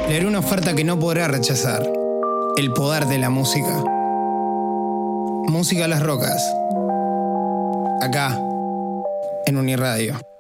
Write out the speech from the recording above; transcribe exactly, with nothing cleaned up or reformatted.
Le haré una oferta que no podrá rechazar. El poder de la música. Música a las rocas. Acá, en Uniradio.